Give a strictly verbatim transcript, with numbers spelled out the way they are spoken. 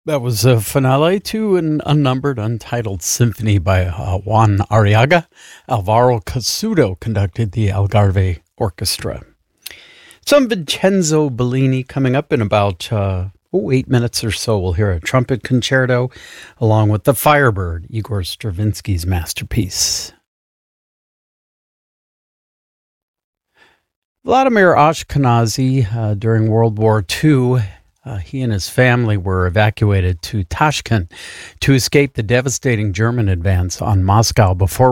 That was a finale to an unnumbered, untitled symphony by uh, Juan Arriaga. Alvaro Casudo conducted the Algarve Orchestra. Some Vincenzo Bellini coming up in about uh, oh, eight minutes or so. We'll hear a trumpet concerto along with The Firebird, Igor Stravinsky's masterpiece. Vladimir Ashkenazy, uh, during World War Two, Uh, he and his family were evacuated to Tashkent to escape the devastating German advance on Moscow before